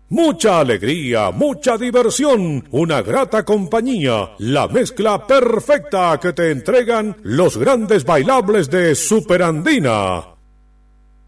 Mucha alegría, mucha diversión, una grata compañía, la mezcla perfecta que te entregan los grandes bailables de Superandina.